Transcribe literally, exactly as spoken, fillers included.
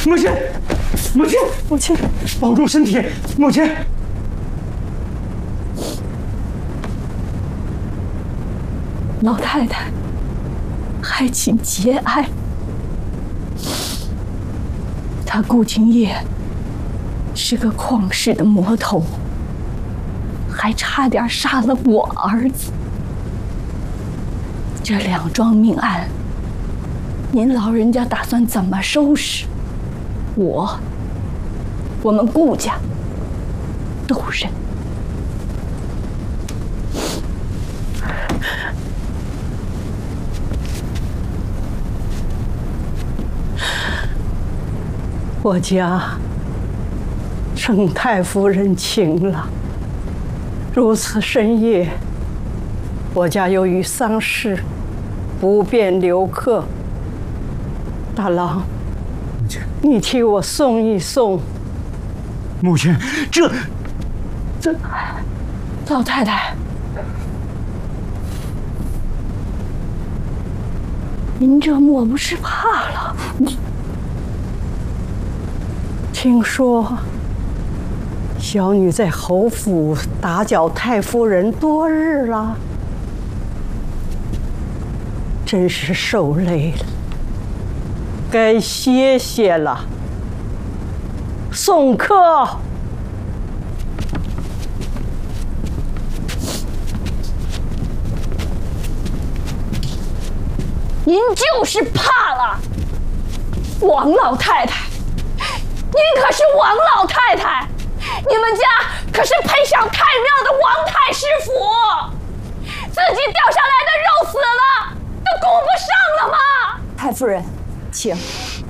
母亲，母亲， 母亲， 保重身体，母亲。 老太太，还请节哀。他顾廷烨是个旷世的魔头，还差点杀了我儿子。这两桩命案，您老人家打算怎么收拾？我，我们顾家都认。我家承太夫人请了，如此深夜，我家由于丧事，不便留客。大郎， 母亲， 你替我送一送。 母亲，这这， 老太太，您这莫不是怕了？听说小女在侯府打搅太夫人多日了，真是受累了，该歇歇了。送客。您就是怕了王老太太。您可是王老太太，你们家可是配享太庙的王太师府，自己掉下来的肉死了，都顾不上了吗？ 太夫人，请。